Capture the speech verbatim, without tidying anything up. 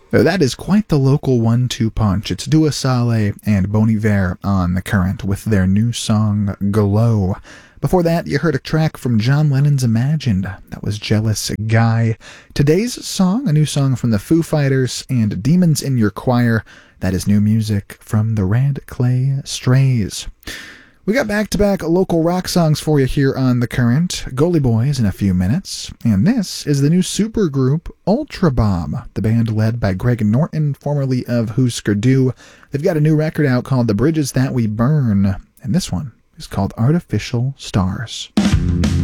Uh, That is quite the local one two punch. It's Dua Saleh and Bon Iver on The Current with their new song, Glow. Before that, you heard a track from John Lennon's Imagined. That was Jealous Guy. Today's song, a new song from the Foo Fighters and Demons in Your Choir. That is new music from the Red Clay Strays. We got back-to-back local rock songs for you here on The Current. Goalie Boys in a few minutes. And this is the new supergroup Ultra Bomb, the band led by Greg Norton, formerly of Husker Du. They've got a new record out called The Bridges That We Burn, and this one is called Artificial Stars.